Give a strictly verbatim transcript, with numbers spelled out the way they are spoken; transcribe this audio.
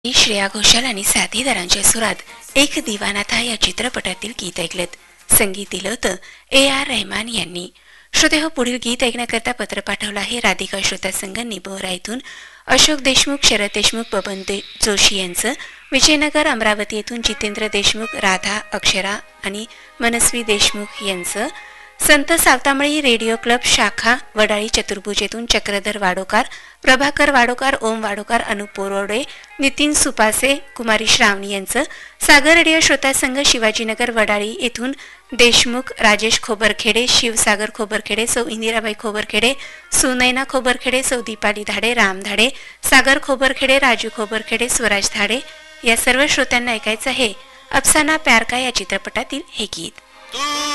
श्रेया घोषाल आणि साथीदारांच्या सुरात एक दिवाना था या चित्रपटातील गीत ऐकलेत. संगीत दिलं होतं ए आर रहमान यांनी. श्रोते हो, पुढील गीत ऐकण्याकरता पत्र पाठवलं आहे राधिका श्रोता संघ निबोरा येथून. अशोक देशमुख, शरद देशमुख, बबन दे जोशी यांचं. विजयनगर अमरावती येथून जितेंद्र देशमुख, राधा, अक्षरा आणि मनस्वी देशमुख यांचं. संत सावतामळी रेडिओ क्लब शाखा वडाळी चतुर्भुज येथून चक्रधर वाडोकार, प्रभाकर वाडोकार, ओम वाडोकार, अनुप पोरोडे, नितीन सुपासे, कुमारी श्रावणी यांचं. सागर रेडिओ श्रोता संघ शिवाजीनगर वडाळी येथून देशमुख, राजेश खोबरखेडे, शिवसागर खोबरखेडे, सौ इंदिराबाई खोबरखेडे, सुनैना खोबरखेडे, सौ दीपाली धाडे, राम धाडे, सागर खोबरखेडे, राजू खोबरखेडे, स्वराज धाडे या सर्व श्रोत्यांना ऐकायचं आहे अफसाना प्यार का या चित्रपटातील हे गीत.